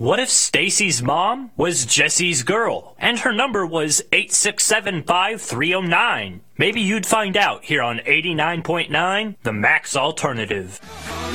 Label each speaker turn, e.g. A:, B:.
A: What if Stacy's mom was Jesse's girl, and her number was 8675309? Maybe you'd find out here on 89.9, The Max Alternative.